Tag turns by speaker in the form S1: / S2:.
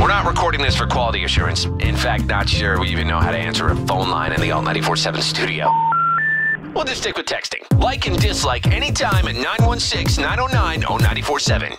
S1: We're not recording this for quality assurance. In fact, not sure we even know how to answer a phone line in the Alt 94.7 studio. We'll just stick with texting. Like and dislike anytime at 916-909-0947.